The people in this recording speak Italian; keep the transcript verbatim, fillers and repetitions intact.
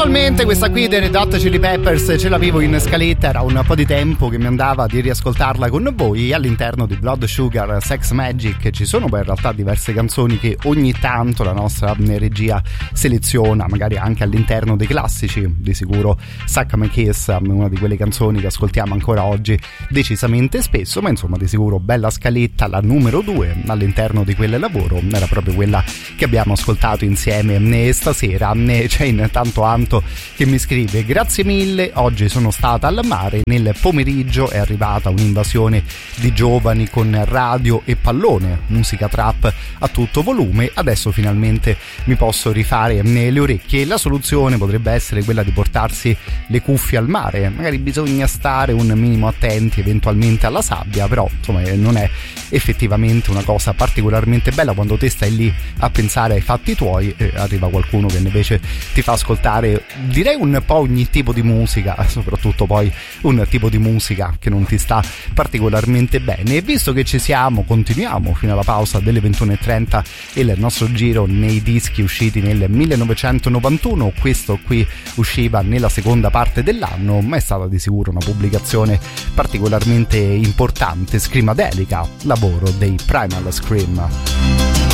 Casualmente questa qui dei Red Hot Chili Peppers ce l'avevo in scaletta, era un po' di tempo che mi andava di riascoltarla con voi. All'interno di Blood Sugar Sex Magik ci sono poi in realtà diverse canzoni che ogni tanto la nostra regia seleziona, magari anche all'interno dei classici. Di sicuro Suck My Kiss è una di quelle canzoni che ascoltiamo ancora oggi decisamente spesso, ma insomma di sicuro bella scaletta. La numero due all'interno di quel lavoro era proprio quella che abbiamo ascoltato insieme stasera. C'è intanto Anto che mi scrive: grazie mille, oggi sono stata al mare, nel pomeriggio è arrivata un'invasione di giovani con radio e pallone, musica trap a tutto volume, adesso finalmente mi posso rifare le orecchie. La soluzione potrebbe essere quella di portarsi le cuffie al mare, magari bisogna stare un minimo attenti eventualmente alla sabbia, però insomma non è effettivamente una cosa particolarmente bella quando te stai lì a pensare ai fatti tuoi e arriva qualcuno che invece ti fa ascoltare, direi un po' ogni tipo di musica, soprattutto poi un tipo di musica che non ti sta particolarmente bene. E visto che ci siamo, continuiamo fino alla pausa delle ventuno e trenta il nostro giro nei dischi usciti nel millenovecentonovantuno. Questo qui usciva nella seconda parte dell'anno, ma è stata di sicuro una pubblicazione particolarmente importante, Screamadelica, lavoro dei Primal Scream.